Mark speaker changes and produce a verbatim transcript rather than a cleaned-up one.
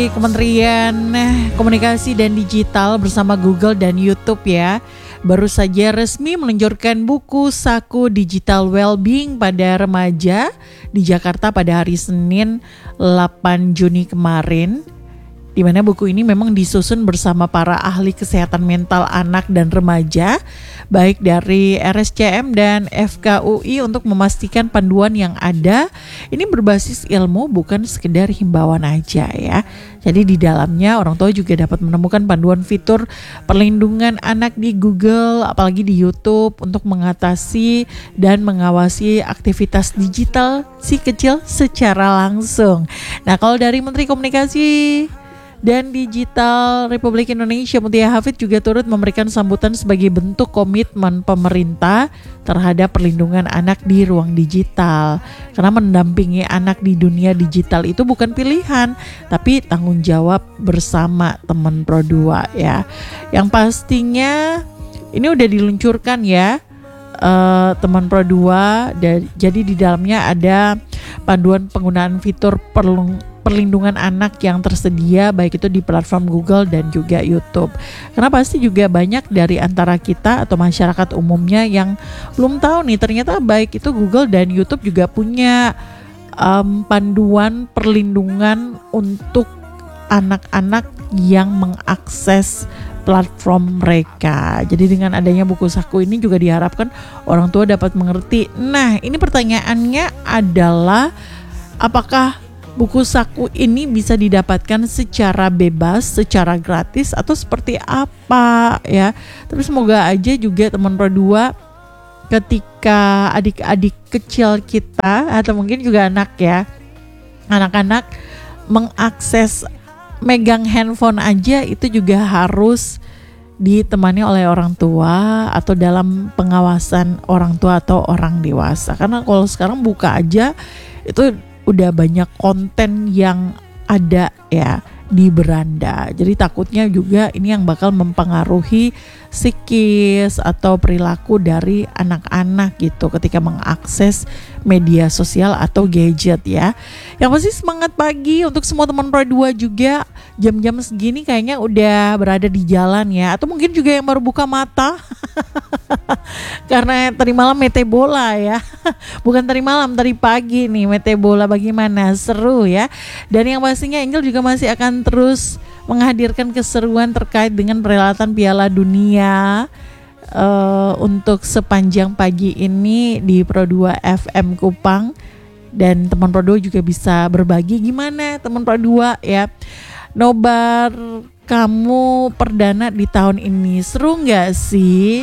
Speaker 1: Kementerian Komunikasi dan Digital bersama Google dan YouTube ya baru saja resmi meluncurkan buku Saku Digital Wellbeing pada remaja di Jakarta pada hari Senin delapan Juni kemarin. Di mana buku ini memang disusun bersama para ahli kesehatan mental anak dan remaja, baik dari R S C M dan F K U I untuk memastikan panduan yang ada ini berbasis ilmu bukan sekedar himbauan aja ya. Jadi di dalamnya orang tua juga dapat menemukan panduan fitur perlindungan anak di Google, apalagi di YouTube untuk mengatasi dan mengawasi aktivitas digital si kecil secara langsung. Nah, kalau dari Menteri Komunikasi dan Digital Republik Indonesia, Mutia Hafid juga turut memberikan sambutan sebagai bentuk komitmen pemerintah terhadap perlindungan anak di ruang digital. Karena mendampingi anak di dunia digital itu bukan pilihan, tapi tanggung jawab bersama teman Pro dua ya. Yang pastinya ini udah diluncurkan ya uh, teman Pro dua, dan jadi di dalamnya ada panduan penggunaan fitur perlu perlindungan anak yang tersedia baik itu di platform Google dan juga YouTube. Karena pasti juga banyak dari antara kita atau masyarakat umumnya yang belum tahu nih ternyata baik itu Google dan YouTube juga punya um, panduan perlindungan untuk anak-anak yang mengakses platform mereka. Jadi dengan adanya buku Saku ini juga diharapkan orang tua dapat mengerti. Nah, ini pertanyaannya adalah apakah buku Saku ini bisa didapatkan secara bebas, secara gratis atau seperti apa ya. Tapi semoga aja juga teman Pro dua ketika adik-adik kecil kita atau mungkin juga anak ya, anak-anak mengakses megang handphone aja itu juga harus ditemani oleh orang tua atau dalam pengawasan orang tua atau orang dewasa. Karena kalau sekarang buka aja itu udah banyak konten yang ada ya di beranda. Jadi takutnya juga ini yang bakal mempengaruhi psikis atau perilaku dari anak-anak gitu ketika mengakses media sosial atau gadget ya. Yang pasti semangat pagi untuk semua teman Pro dua juga. Jam-jam segini kayaknya udah berada di jalan ya, atau mungkin juga yang baru buka mata karena tadi malam mete bola ya. Bukan tadi malam, tadi pagi nih mete bola. Bagaimana? Seru ya. Dan yang pastinya Angel juga masih akan terus menghadirkan keseruan terkait dengan perhelatan Piala Dunia uh, untuk sepanjang pagi ini di Pro dua F M Kupang. Dan teman Pro dua juga bisa berbagi gimana teman Pro dua ya, nobar kamu perdana di tahun ini seru gak sih?